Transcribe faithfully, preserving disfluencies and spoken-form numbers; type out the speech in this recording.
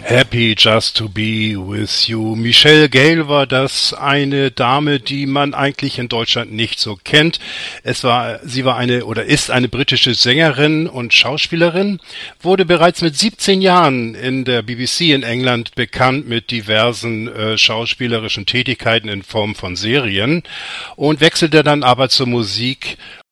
Happy Just to Be With You. Michelle Gale war das, eine Dame, die man eigentlich in Deutschland nicht so kennt. Es war, sie war eine oder ist eine britische Sängerin und Schauspielerin, wurde bereits mit siebzehn Jahren in der B B C in England bekannt mit diversen äh, schauspielerischen Tätigkeiten in Form von Serien und wechselte dann aber zur Musik